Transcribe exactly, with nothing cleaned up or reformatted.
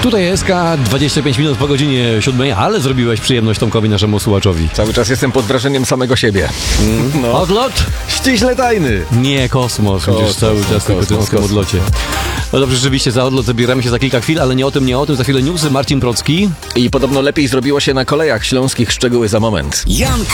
Tutaj S K, dwadzieścia pięć minut po godzinie siódmej, ale zrobiłeś przyjemność Tomkowi, naszemu słuchaczowi. Cały czas jestem pod wrażeniem samego siebie. Mm. No. Odlot? Ściśle tajny. Nie, kosmos, kosmos już cały czas tylko w tym odlocie. No dobrze, rzeczywiście za odlot zabieramy się za kilka chwil, ale nie o tym, nie o tym. Za chwilę newsy, Marcin Procki. I podobno lepiej zrobiło się na kolejach śląskich, szczegóły za moment. Jan